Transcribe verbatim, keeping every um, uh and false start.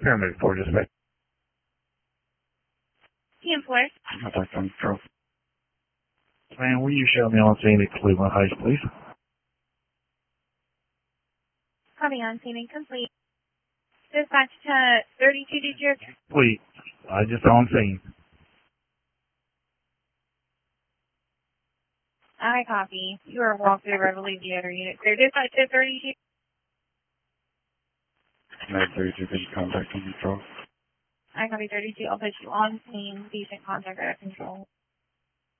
Paramedic four, dispatch. P M four. Contact on control. Man, will you show me on scene at Cleveland Heights, please? Copy on scene incomplete. Dispatch to thirty-two District. Please. I just on scene. I copy. You are walked over, I believe, the other unit. Clear. Dispatch to thirty-two. Med thirty-two, can you contact on control? I copy thirty-two. I'll put you on scene. Decent contact out of control.